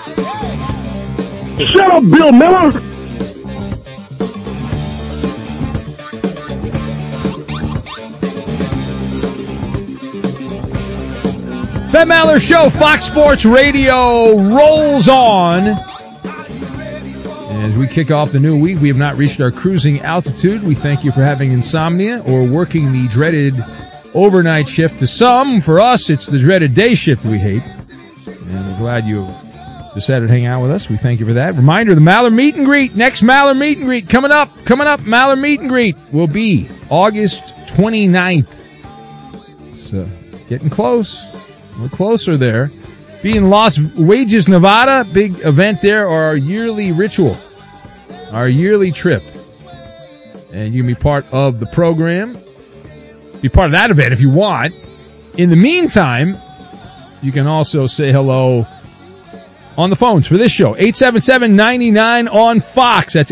Shut up, Bill Miller. Ben Maller Show, Fox Sports Radio rolls on. As we kick off the new week, we have not reached our cruising altitude. We thank you for having insomnia or working the dreaded overnight shift. To some, for us, it's the dreaded day shift we hate. And we're glad you decided to hang out with us. We thank you for that. Reminder, the Maller Meet and Greet, next Maller Meet and Greet coming up, Maller Meet and Greet will be August 29th. It's getting close. We're closer there. Be in Las Vegas, Nevada. Big event there. Our yearly ritual. Our yearly trip. And you can be part of the program. Be part of that event if you want. In the meantime, you can also say hello on the phones for this show. 877-99 on Fox. That's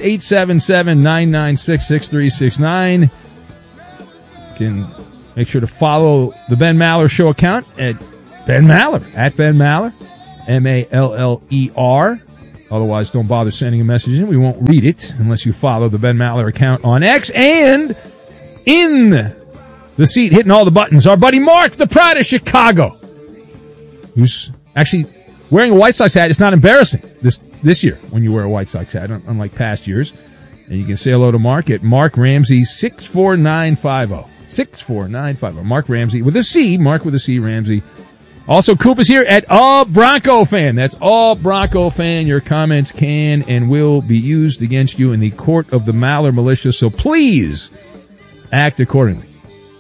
877-996-6369. You can make sure to follow the Ben Maller Show account at Ben Maller, at Ben Maller, M-A-L-L-E-R. Otherwise, don't bother sending a message in. We won't read it unless you follow the Ben Maller account on X. And in the seat, hitting all the buttons, our buddy Mark, the Pride of Chicago, who's actually wearing a White Sox hat. It's not embarrassing this year when you wear a White Sox hat, unlike past years. And you can say hello to Mark at Mark Ramsey 64950. 64950. Mark Ramsey with a C. Mark with a C, Ramsey. Also, Coop is here at All Bronco Fan. That's All Bronco Fan. Your comments can and will be used against you in the court of the Maller Militia, so please act accordingly.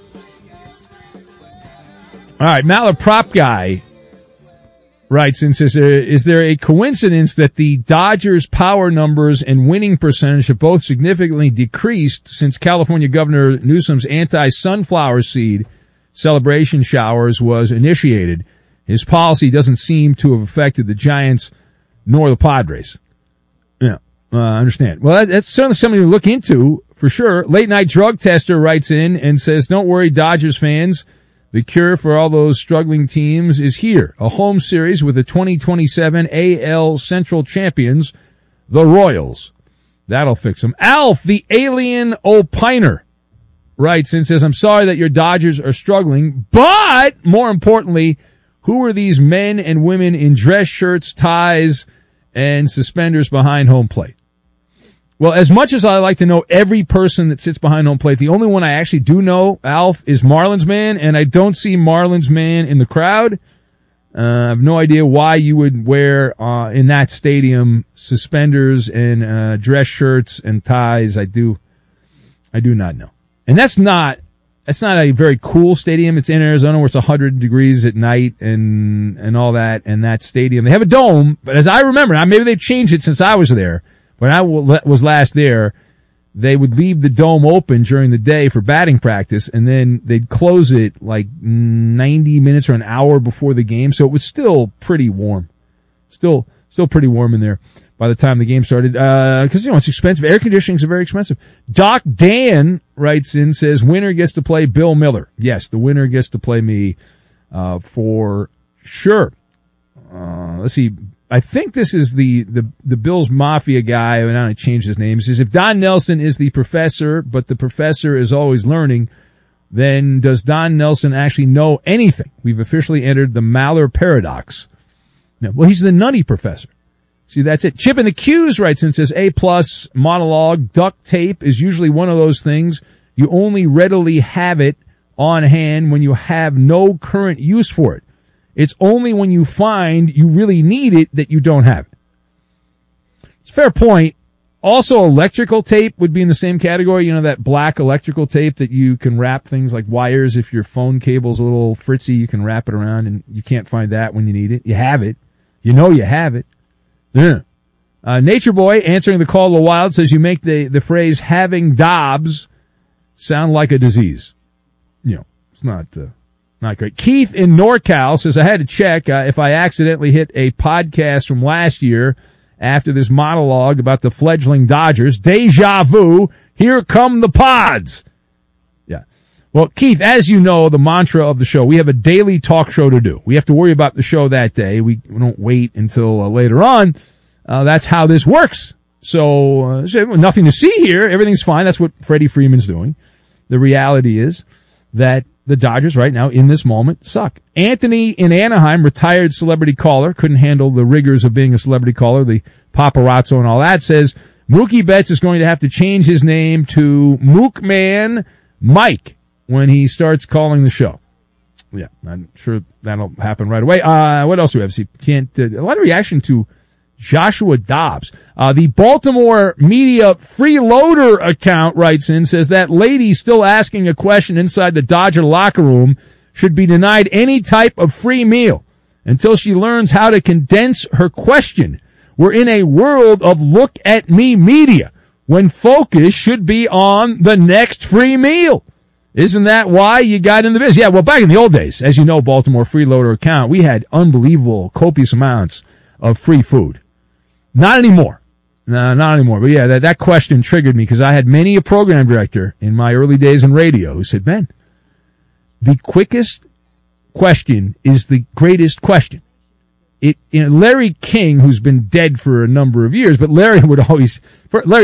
All right, Maller Prop Guy writes and says, is there a coincidence that the Dodgers' power numbers and winning percentage have both significantly decreased since California Governor Newsom's anti-sunflower seed celebration showers was initiated? His policy doesn't seem to have affected the Giants nor the Padres. Yeah, I understand. Well, that's certainly something to look into, for sure. Late Night Drug Tester writes in and says, don't worry, Dodgers fans. The cure for all those struggling teams is here. A home series with the 2027 AL Central champions, the Royals. That'll fix them. Alf, the alien opiner, writes and says, I'm sorry that your Dodgers are struggling, but more importantly, who are these men and women in dress shirts, ties, and suspenders behind home plate? Well, as much as I like to know every person that sits behind home plate, the only one I actually do know, Alf, is Marlins Man, and I don't see Marlins Man in the crowd. I have no idea why you would wear in that stadium suspenders and dress shirts and ties. I do not know. And that's not a very cool stadium. It's in Arizona where it's 100 degrees at night and all that. And that stadium, they have a dome, but as I remember, maybe they've changed it since I was there. When I was last there, they would leave the dome open during the day for batting practice, and then they'd close it like 90 minutes or an hour before the game. So it was still pretty warm. Still pretty warm in there by the time the game started. Cause it's expensive. Air conditioning is very expensive. Doc Dan writes in, says, winner gets to play Bill Miller. Yes, the winner gets to play me, for sure. Let's see. I think this is the Bills Mafia guy, and I changed his name. He says, if Don Nelson is the professor, but the professor is always learning, then does Don Nelson actually know anything? We've officially entered the Maller paradox. No, well, he's the nutty professor. See, that's it. Chip in the Q's writes and says, A+ monologue, duct tape is usually one of those things. You only readily have it on hand when you have no current use for it. It's only when you find you really need it that you don't have it. It's a fair point. Also, electrical tape would be in the same category. You know, that black electrical tape that you can wrap things like wires. If your phone cable's a little fritzy, you can wrap it around, and you can't find that when you need it. You have it. You know you have it. Yeah. Nature Boy, answering the call of the wild, says you make the phrase having Dobbs sound like a disease. You know, it's not great. Keith in NorCal says, I had to check if I accidentally hit a podcast from last year after this monologue about the fledgling Dodgers. Deja vu. Here come the pods. Yeah. Well, Keith, as you know, the mantra of the show, we have a daily talk show to do. We have to worry about the show that day. We don't wait until later on. That's how this works. So nothing to see here. Everything's fine. That's what Freddie Freeman's doing. The reality is that the Dodgers right now, in this moment, suck. Anthony in Anaheim, retired celebrity caller, couldn't handle the rigors of being a celebrity caller, the paparazzo and all that, says Mookie Betts is going to have to change his name to Mookman Mike when he starts calling the show. Yeah, I'm sure that'll happen right away. What else do we have? See, a lot of reaction to Joshua Dobbs. The Baltimore media freeloader account writes in, says that lady still asking a question inside the Dodger locker room should be denied any type of free meal until she learns how to condense her question. We're in a world of look at me media when focus should be on the next free meal. Isn't that why you got in the business? Yeah, well, back in the old days, as you know, Baltimore freeloader account, we had unbelievable, copious amounts of free food. Not anymore. No, not anymore. But yeah, that question triggered me because I had many a program director in my early days in radio who said, Ben, the quickest question is the greatest question. Larry King, who's been dead for a number of years, but Larry